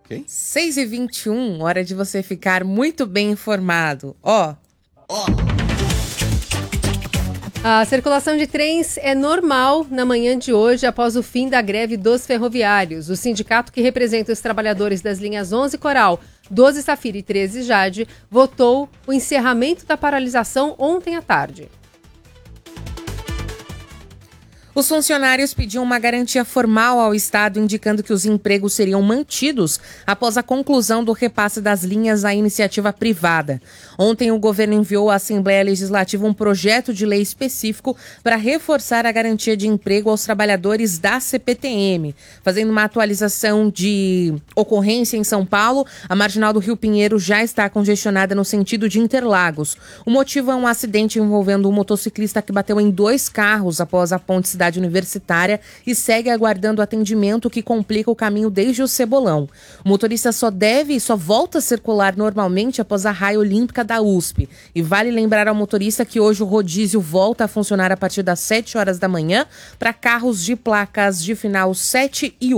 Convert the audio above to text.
Ok? 6h21, hora de você ficar muito bem informado. A circulação de trens é normal na manhã de hoje, após o fim da greve dos ferroviários. O sindicato que representa os trabalhadores das linhas 11 Coral, 12 Safira e 13 Jade votou o encerramento da paralisação ontem à tarde. Os funcionários pediam uma garantia formal ao Estado, indicando que os empregos seriam mantidos após a conclusão do repasse das linhas à iniciativa privada. Ontem, o governo enviou à Assembleia Legislativa um projeto de lei específico para reforçar a garantia de emprego aos trabalhadores da CPTM. Fazendo uma atualização de ocorrência em São Paulo, a Marginal do Rio Pinheiro já está congestionada no sentido de Interlagos. O motivo é um acidente envolvendo um motociclista que bateu em 2 carros após a ponte Cidade Universitária e segue aguardando atendimento, que complica o caminho desde o Cebolão. O motorista só volta a circular normalmente após a raia olímpica da USP. E vale lembrar ao motorista que hoje o rodízio volta a funcionar a partir das 7 horas da manhã para carros de placas de final 7 e 8.